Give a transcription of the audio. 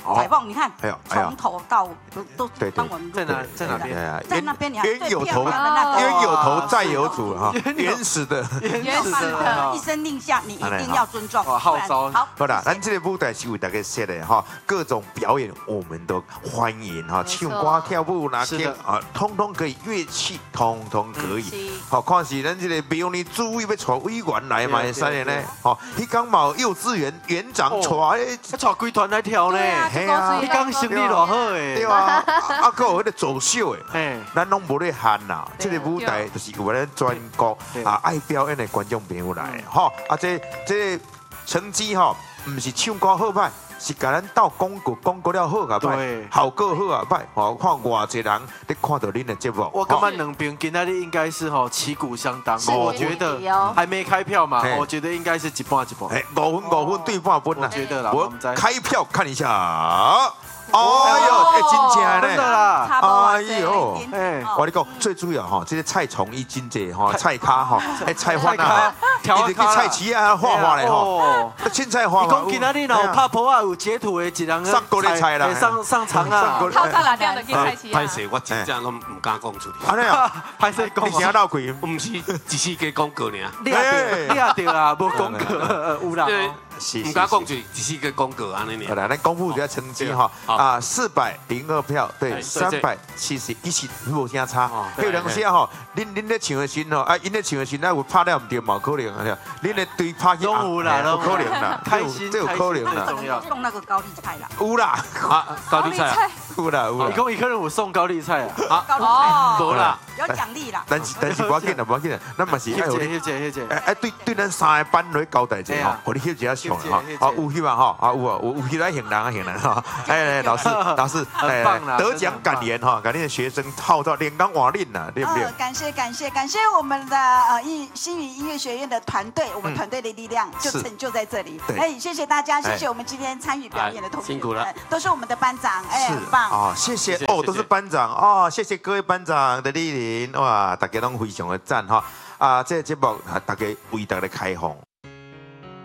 采凤，你看哎呦从头到尾都对帮我们在哪边？ 在那边，你看冤有头， 最漂亮的那个冤有头债有主哈，原始的。 原始的一声令下，你一定要尊重。 哇号召好， 好啦，咱这个舞台是为大家设的哈，各种表演我们都欢迎哈，唱歌跳舞啦，啊，通通可以，乐器通通可以。好，看是咱这个庙里主委要带委员来嘛，会使的呢。好，迄天嘛幼稚园园长带， 带规团来跳呢。 嘿啊， 你讲生意偌好诶。 对啊，啊，还有迄个走秀诶，咱拢无咧限啦。这个舞台就是为了专国啊爱表演的观众朋友来的，吼啊，这成绩吼，唔是唱歌好歹，是甲咱斗广告了好啊歹，效果好啊歹，吼，看偌济人咧看到恁的节目。 我感觉两边今天应该是吼旗鼓相当，我觉得还没开票嘛，我觉得应该是一半一半。 5分对半分啦， 我觉得啦， 我开票看一下。哎呦，真正真的啦！ 哎呦，我跟你讲，最主要哈，这些菜虫伊真济哈，菜咖哈，哎菜花啊，一直去菜市啊画嘞哈，凊彩画。 你讲今仔日若有拍婆啊，有截图的一人上高丽菜啦， 上场啊， 透早6点就去菜市啊。 歹势，我真正拢唔敢讲出去。 安尼啊， 歹势讲， 你听闹鬼？ 唔是，只是个广告尔。 你也对啊，无广告有啦。 唔敢讲出去，只是个广告安尼尔。 好啦，咱公布一下成绩哈，啊，402票对370，其实无啥差。有两些吼，恁咧唱的时吼，啊，因咧唱的时，那有拍了唔对，冇可能啊。恁咧对拍去有啦， 有可能啦， 开心， 这有可能啦。 送那个高丽菜啦， 有啦， 啊，高丽菜， 有啦有啦。 你讲一个人有送高丽菜啊？ 哦， 无啦， 有奖励啦。 但是不要紧啦，不要紧啦，咱嘛是爱有你。 迄个， 哎，对咱3个班来交代者吼，互你翕一下相哈。好，有翕啊哈，啊有翕来行人啊行人哈。哎，老师，哎，得奖感言哈，给你的学生号召连刚瓦令呐，对不对？ 感谢我们的新语音乐学院的团队，我们团队的力量就成就在这里。哎，谢谢大家，谢谢我们今天参与表演的同学， 辛苦了， 都是我们的班长，哎，很棒啊，谢谢哦，都是班长哦，谢谢各位班长的莅临，哇，大家拢非常的赞哈。啊，这个节目大家为大家开放，